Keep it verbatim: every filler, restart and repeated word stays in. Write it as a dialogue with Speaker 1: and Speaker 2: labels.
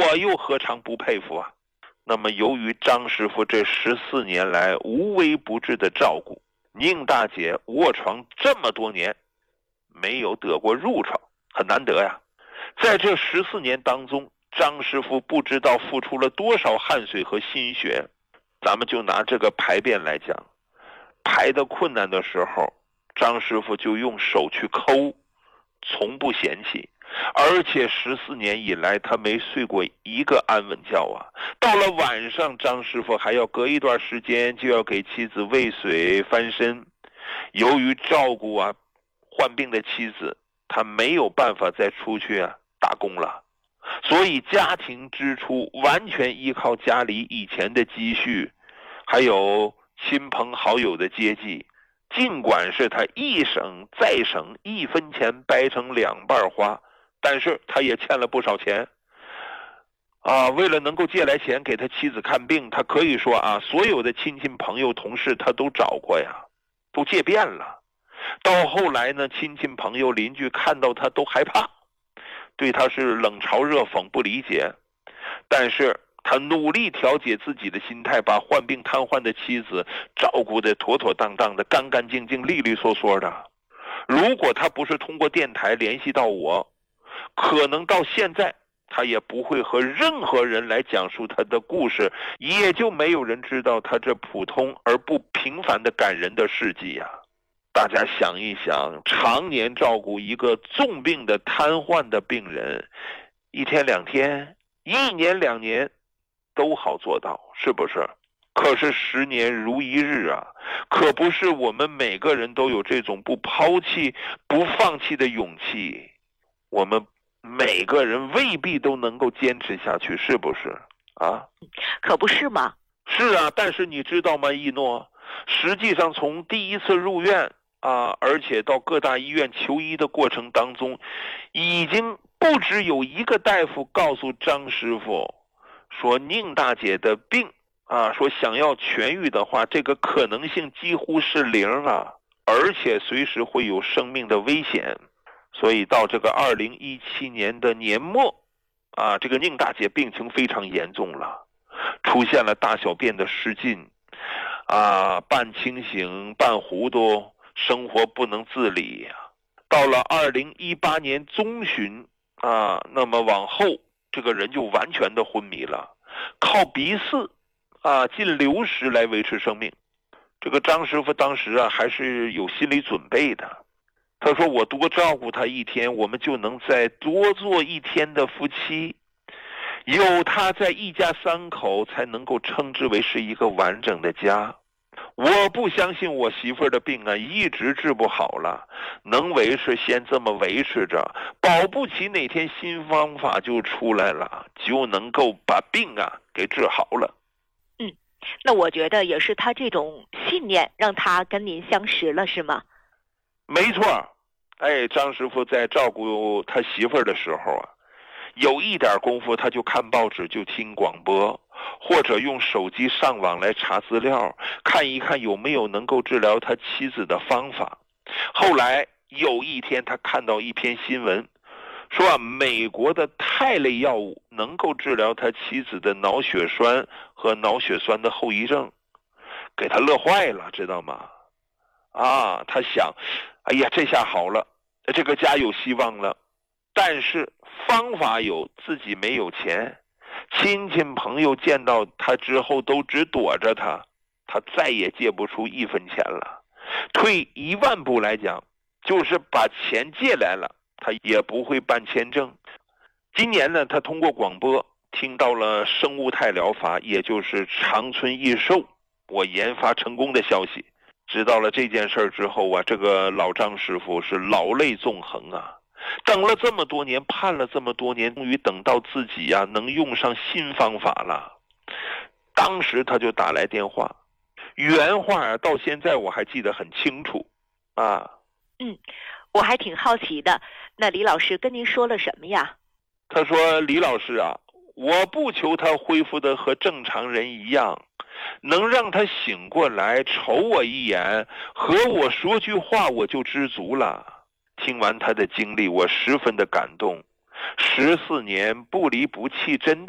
Speaker 1: 我又何尝不佩服啊。那么由于张师傅这十四年来无微不至的照顾，宁大姐卧床这么多年没有得过褥疮，很难得呀。在这十四年当中，张师傅不知道付出了多少汗水和心血。咱们就拿这个排便来讲，排的困难的时候，张师傅就用手去抠，从不嫌弃。而且十四年以来他没睡过一个安稳觉啊。到了晚上，张师傅还要隔一段时间就要给妻子喂水翻身。由于照顾啊患病的妻子，他没有办法再出去啊打工了，所以家庭支出完全依靠家里以前的积蓄，还有亲朋好友的接济。尽管是他一省再省，一分钱掰成两半花，但是他也欠了不少钱啊。为了能够借来钱给他妻子看病，他可以说啊，所有的亲戚朋友同事他都找过呀，都借遍了。到后来呢，亲戚朋友邻居看到他都害怕，对他是冷嘲热讽，不理解。但是他努力调节自己的心态，把患病瘫痪的妻子照顾得妥妥当当的，干干净净，利利索索的。如果他不是通过电台联系到我，可能到现在他也不会和任何人来讲述他的故事，也就没有人知道他这普通而不平凡的感人的事迹呀。大家想一想，常年照顾一个重病的瘫痪的病人，一天两天，一年两年都好做到，是不是？可是十年如一日啊，可不是我们每个人都有这种不抛弃不放弃的勇气，我们每个人未必都能够坚持下去，是不是啊？
Speaker 2: 可不是吗？
Speaker 1: 是啊，但是你知道吗，一诺，实际上从第一次入院啊，而且到各大医院求医的过程当中，已经不只有一个大夫告诉张师傅说，宁大姐的病啊，说想要痊愈的话，这个可能性几乎是零啊，而且随时会有生命的危险。所以到这个二零一七年的年末啊，这个宁大姐病情非常严重了，出现了大小便的失禁啊，半清醒半糊涂，生活不能自理。到了二零一八年中旬啊，那么往后这个人就完全的昏迷了，靠鼻饲啊进流食来维持生命。这个张师傅当时啊还是有心理准备的，他说我多照顾他一天，我们就能再多做一天的夫妻，有他在一家三口才能够称之为是一个完整的家。我不相信我媳妇儿的病啊一直治不好了，能维持先这么维持着，保不齐哪天新方法就出来了，就能够把病啊给治好了。
Speaker 2: 嗯，那我觉得也是他这种信念让他跟您相识了，是吗？
Speaker 1: 没错。哎，张师傅在照顾他媳妇儿的时候啊，有一点功夫他就看报纸，就听广播，或者用手机上网来查资料，看一看有没有能够治疗他妻子的方法。后来有一天他看到一篇新闻，说啊，美国的肽类药物能够治疗他妻子的脑血栓和脑血栓的后遗症，给他乐坏了，知道吗？啊，他想，哎呀，这下好了，这个家有希望了。但是方法有，自己没有钱，亲戚朋友见到他之后都只躲着他，他再也借不出一分钱了。退一万步来讲，就是把钱借来了，他也不会办签证。今年呢，他通过广播听到了生物肽疗法，也就是长春益寿我研发成功的消息。知道了这件事之后啊，这个老张师傅是老泪纵横啊，等了这么多年，盼了这么多年，终于等到自己啊能用上新方法了。当时他就打来电话，原话啊到现在我还记得很清楚啊。
Speaker 2: 嗯，我还挺好奇的，那李老师跟您说了什么呀？
Speaker 1: 他说，李老师啊，我不求他恢复的和正常人一样，能让他醒过来瞅我一眼，和我说句话，我就知足了。听完他的经历，我十分的感动。十四年不离不弃，真